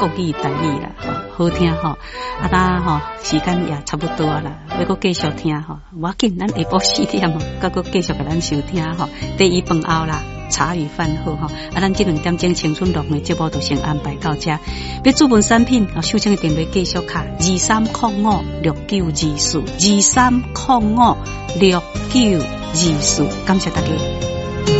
国语台语啦，好听吼。啊，咱吼时间也差不多啦，要搁继续听吼。我紧，咱下晡4点哦，搁继续给咱收听吼。第一饭后啦，茶余饭后吼。啊，咱这2点钟青春乐的节目就先安排到这。要主文产品，收听的电话继续卡23056924，23056924，感谢大家。